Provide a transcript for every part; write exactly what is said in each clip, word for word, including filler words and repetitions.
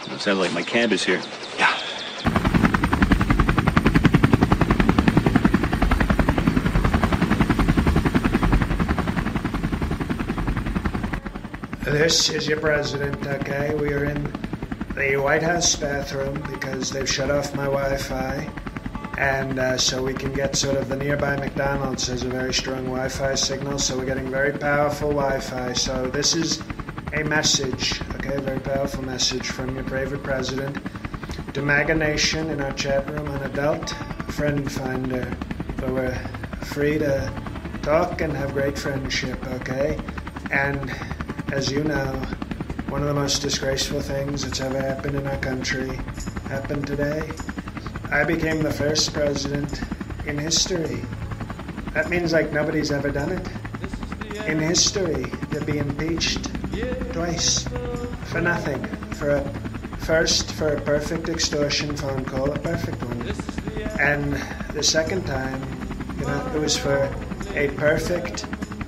Sounds like my cab is here. Yeah. This is your president, okay? We are in the White House bathroom because they've shut off my Wi-Fi. And uh, so we can get sort of the nearby McDonald's has a very strong Wi-Fi signal, so we're getting very powerful Wi-Fi. So this is a message, okay, a very powerful message from your favorite president to MAGA Nation in our chat room on Adult Friend Finder, where we're free to talk and have great friendship, okay? And as you know, one of the most disgraceful things that's ever happened in our country happened today. I became the first president in history. That means like nobody's ever done it. In history, to be impeached twice for nothing. For a first, for a perfect extortion phone call, a perfect one. And the second time, you know, it was for a perfect,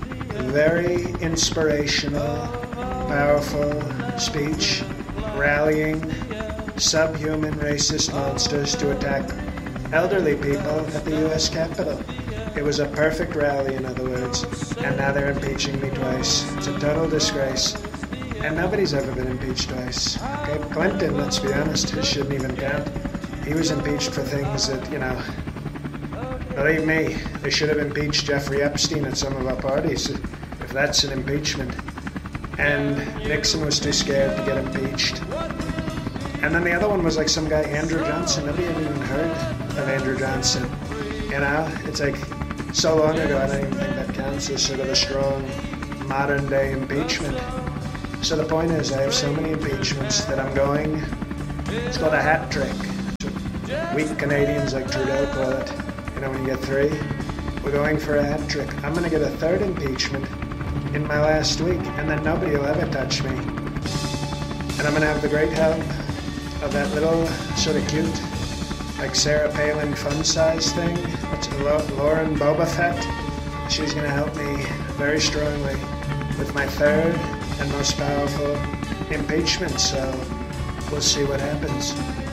very inspirational, powerful speech, rallying subhuman racist monsters to attack elderly people at the U S Capitol. It was a perfect rally, in other words, and now they're impeaching me twice. It's a total disgrace. And nobody's ever been impeached twice. Okay, Clinton, let's be honest, it shouldn't even count. He was impeached for things that, you know, believe me, they should have impeached Jeffrey Epstein at some of our parties, if that's an impeachment. And Nixon was too scared to get impeached. And then the other one was like some guy, Andrew Johnson. Nobody had even heard of Andrew Johnson. You know, it's like so long ago, I don't even think that counts as sort of a strong modern day impeachment. So the point is, I have so many impeachments that I'm going, it's called a hat trick. It's what weak Canadians like Trudeau call it. You know, when you get three, we're going for a hat trick. I'm going to get a third impeachment in my last week, and then nobody will ever touch me. And I'm going to have the great help of that little sort of cute, like Sarah Palin fun size thing. What's it, Lauren Boba Fett? She's going to help me very strongly with my third and most powerful impeachment. So we'll see what happens.